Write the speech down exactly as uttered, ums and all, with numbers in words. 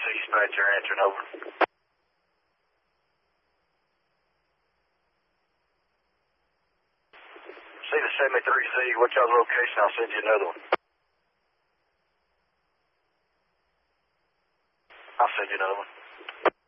dispatcher answering over. See the seventy-three Z, what's y'all's location? I'll send you another one. I'll send you another one.